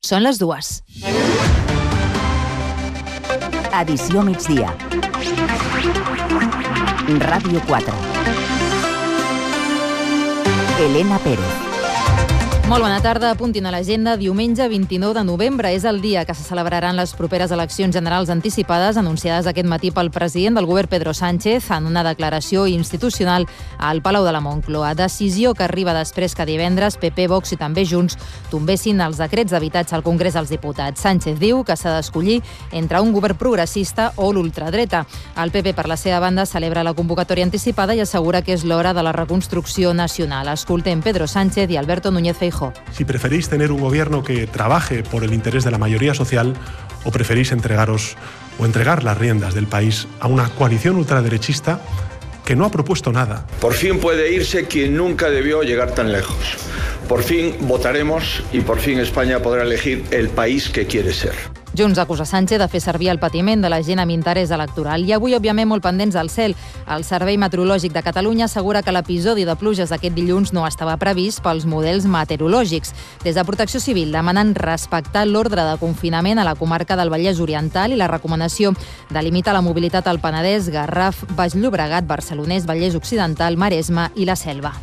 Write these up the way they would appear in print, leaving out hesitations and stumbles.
Són les 2. Edició migdia. Ràdio 4. Elena Pérez. Molt bona tarda, apuntin a l'agenda. Diumenge 29 de novembre és el dia que se celebraran les properes eleccions generals anticipades anunciades aquest matí pel president del govern Pedro Sánchez en una declaració institucional al Palau de la Moncloa. Decisió que arriba després que divendres PP, Vox i també Junts tombessin els decrets d'habitatge al Congrés dels Diputats. Sánchez diu que s'ha d'escollir entre un govern progressista o l'ultradreta. El PP, per la seva banda, celebra la convocatòria anticipada i assegura que és l'hora de la reconstrucció nacional. Escoltem Pedro Sánchez y Alberto Núñez Feijóo. Si preferís tener un gobierno que trabaje por el interés de la mayoría social o preferís entregar las riendas del país a una coalición ultraderechista que no ha propuesto nada. Por fin puede irse quien nunca debió llegar tan lejos. Por fin votaremos y por fin España podrà elegir el país que quiere ser. Junts acusa Sánchez de fer servir el patiment de la gent amb interès electoral. I avui, òbviament, molt pendents del cel. El Servei Meteorològic de Catalunya assegura que l'episodi de pluges d'aquest dilluns no estava previst pels models meteorològics. Des de Protecció Civil demanen respectar l'ordre de confinament a la comarca del Vallès Oriental i la recomanació de limitar la mobilitat al Penedès, Garraf, Baix Llobregat, Barcelonès, Vallès Occidental, Maresme i la Selva.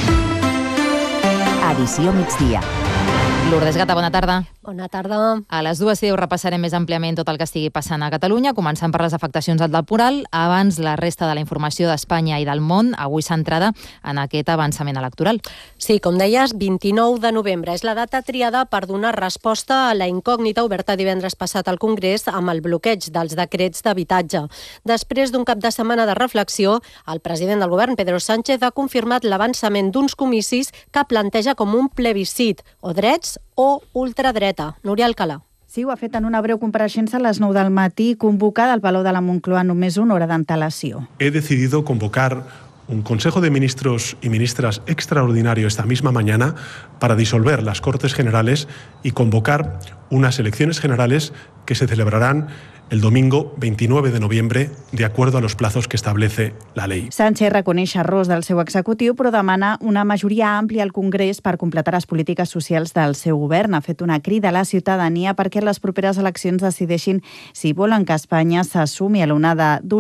Edició migdia. Lourdes Gata, bona tarda. Bona tarda. A les 2:10 repassarem més àmpliament tot el que estigui passant a Catalunya, començant per les afectacions del temporal. Abans, la resta de la informació d'Espanya i del món, avui centrada en aquest avançament electoral. Sí, com deies, 29 de novembre és la data triada per donar resposta a la incògnita oberta divendres passat al Congrés amb el bloqueig dels decrets d'habitatge. Després d'un cap de setmana de reflexió, el president del govern, Pedro Sánchez, ha confirmat l'avançament d'uns comicis que planteja com un plebiscit, o drets o ultradreta. Núria Alcalà. Sí, ho ha fet en una breu compareixença a les 9 del matí, convocada al Palau de la Moncloa només una hora d'antelació. He decidido convocar un Consejo de Ministros y Ministras extraordinario esta misma mañana para disolver las Cortes Generales y convocar unas elecciones generales que se celebrarán el domingo 29 de noviembre, de acuerdo a los plazos que establece la ley. Sánchez reconeix errors del seu executiu, però demana una majoria àmplia al Congrés per completar les polítiques socials del seu govern. Ha fet una crida a la ciutadania perquè les properes eleccions decideixin si volen que Espanya s'assumi a l'onada